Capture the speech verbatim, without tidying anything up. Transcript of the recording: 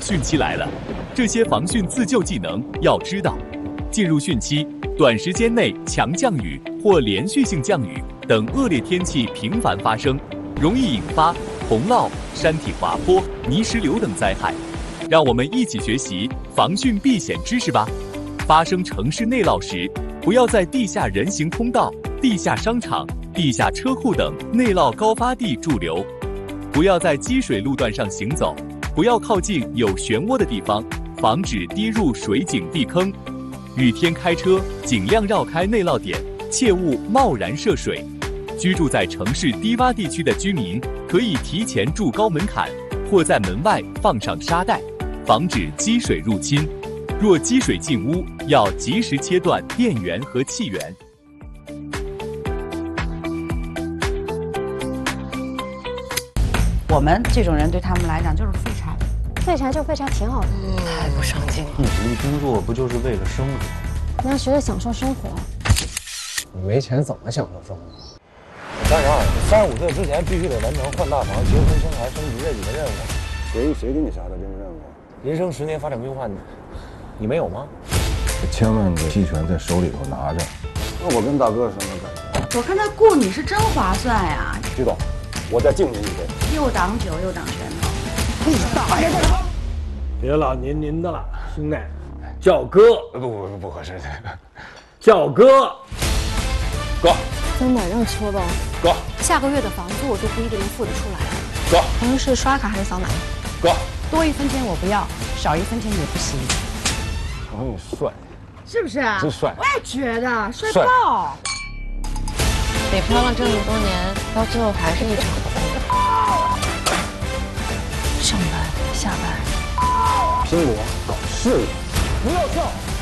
汛期来了，这些防汛自救技能要知道。进入汛期，短时间内强降雨或连续性降雨等恶劣天气频繁发生，容易引发洪涝、山体滑坡、泥石流等灾害。让我们一起学习防汛避险知识吧。发生城市内涝时，不要在地下人行通道、地下商场、地下车库等内涝高发地驻留，不要在积水路段上行走，不要靠近有漩涡的地方，防止跌入水井地坑。雨天开车尽量绕开内涝点，切勿贸然涉水。居住在城市低洼地区的居民可以提前筑高门槛，或在门外放上沙袋，防止积水入侵。若积水进屋，要及时切断电源和气源。 我们这种人对他们来讲就是废柴， 废柴就废柴挺好的， 太不上进了。 你努力工作不就是为了生活？ 你要学着享受生活。 你没钱怎么享受生活？ 三十二，三十五岁之前必须得完成换大房、结婚、生孩、升级这几个任务。 谁谁给你下的这个任务？ 人生十年发展规划，你你没有吗？ 千万个期权在手里头拿着。那我跟大哥什么感觉？ 我看他雇你是真划算呀。 徐总，我再敬您一杯。 又挡酒又挡拳头。 大爷！别老您您的了，兄弟，叫哥。 不不不不合适， 叫哥。哥。 真的让说吧。 哥。 下个月的房租我就不一定能付得出来了。 哥。 朋友是刷卡还是扫码？ 哥。 多一分钱我不要，少一分钱也不行。 朋友帅， 是不是？ 真帅。 我也觉得帅爆。 北漂了这么多年，到最后还是一场空。 上班下班， 拼搏搞事业， 不要笑。